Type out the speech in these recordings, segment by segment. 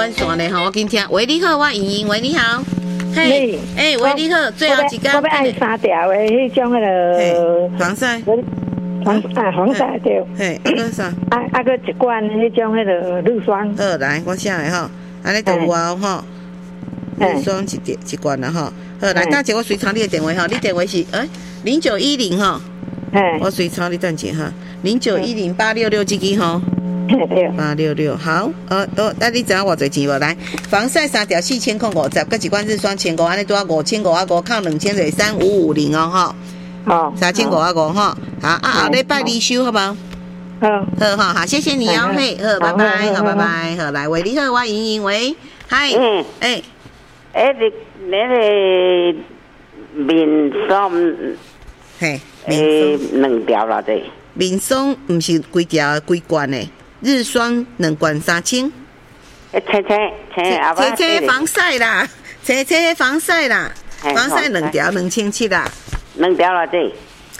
关线咧吼，我今天喂你好，我莹莹喂你好。嘿，喂你好，最后一个。 我要按3条的迄种个防晒。 防晒对。 嘿，个啥？ 个一罐迄种迄个乳霜。 好，来我写的吼，安尼就有啊吼。乳霜一罐啦吼。好，来大姐，我随抄你的电话吼，你电话是0910吼。我随抄你等下哈，0910866866这个吼。866好，那你知影偌济钱无？来，防晒3条4050，搁一罐日霜1500，安尼多5550，抗2000就3550哦，吼。3550吼，好后礼拜离休好不好？好，谢谢你哦，嘿，好，拜拜，好，拜拜，好，来，喂，你好，我莹莹，喂，嗨， 你个面霜， 嘿 ，2条啦这。 面霜唔是规条规罐的。日霜2罐3000，切防晒啦，切防晒啦，防晒2条2700啦 ，2条啦这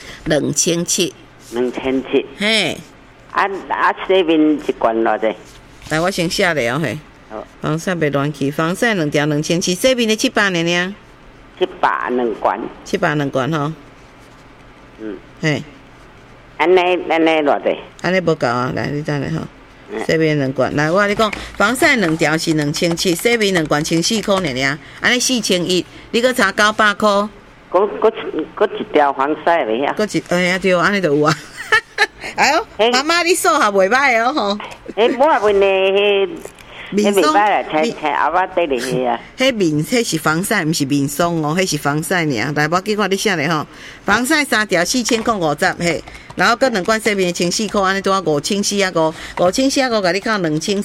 ，2700，嘿， 洗面1罐啦这， 来我先写了嘿，防晒袂乱去，防晒2条2700，洗面的700呢 ，700 2罐 ，700 2罐吼，嘿。 安尼偌济？ 安尼无够啊！来，你等下吼，洗面2罐。来，我跟你讲，防晒2条是2700，洗面2罐1400块尔，安尼4100，你搁差900块。 搁一条防晒袂遐。 搁一，哎呀对，安尼就有啊。哎呦，妈妈你数学袂歹哦吼。 我问你面霜啦，才阿爸带你去啊。 迄是防晒，毋是面霜哦，迄是防晒尔。来，我记看你写咧吼，防晒3条4050嘿。然后搁2罐洗面1400块，安尼多5450，5450甲你扣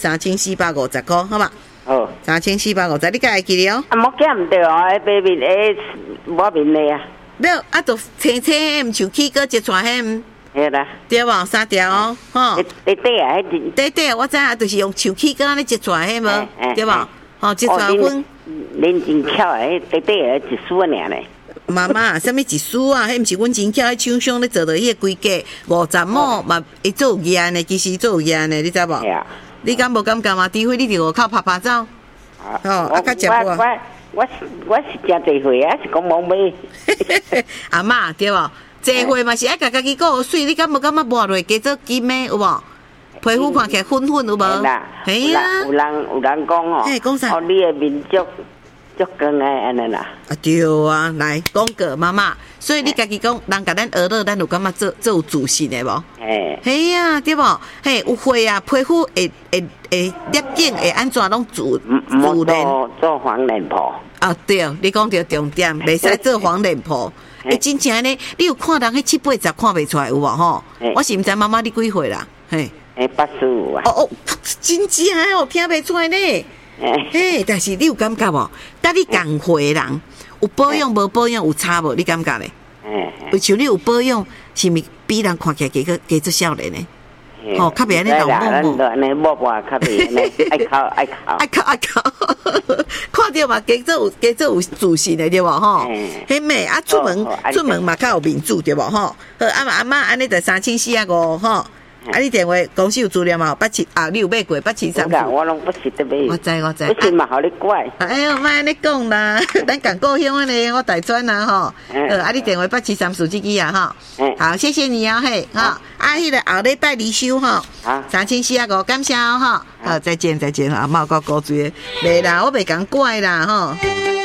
23,450块，好嘛？好，3450，你敢会记了？ 莫记唔对哦，白面无面的啊。 没有，就青青毋像起搁一串迄。 对啦。 对无？3条哦，吼。 对啊， 对，我知影，就是用像起搁安尼一串迄无，对无？吼，一串粉。 恁真巧诶，对一束尔咧。 妈妈，什么一束啊？迄毋是阮真巧，迄厂商咧做到迄个规格50亩嘛，会做有验的，其实做有验的，你知无？你敢无感觉嘛？除非你伫外口拍走，吼，较食过。 我是真侪岁啊，是讲冇买。 阿嬷对无？侪岁嘛是爱家己顾水，你敢无感觉抹落加做金的有无？皮肤看起来粉粉有无？ 系啊。有人讲哦， 讲啥？ 哦，你的面足光诶，安尼啦。 对啊，来讲个妈妈，所以你家己讲，人甲咱学了，咱有感觉做有自信的无？嘿啊，对无？嘿，有血啊，皮肤会裂紧，会安怎拢自然。 做黄脸婆。 啊，对，你讲到重点，袂使做黄脸婆。真正呢，你有看人迄7、80看袂出来有无吼？我是毋知妈妈你几岁啦？嘿 ，85啊。 哦，真正哦，听袂出来呢。嘿，但是你有感觉无？甲你同岁的人有保养无保养有差无？你感觉咧？为像你有保养，是毋是比人看起来加做少年呢？吼，较袂安尼老母。 安尼摸较袂安尼，爱哭。 看到嘛，加做有自信的对无吼？迄妹啊，出门嘛较有面子对无吼？好，阿妈安尼就3450吼。啊！你电话公司有资料嘛？87啊，你有买过873？ 我拢不是得买。 我知。 不是嘛，互你怪。 哎呦，莫安尼讲啦，咱共故乡安尼，我大专啦吼。啊，你电话873这个啊吼。好，谢谢你啊嘿哈。啊，迄个后礼拜离休吼。3450，感谢哦哈。好，再见哈，阿妈我鼓嘴。袂啦，我袂讲怪啦吼。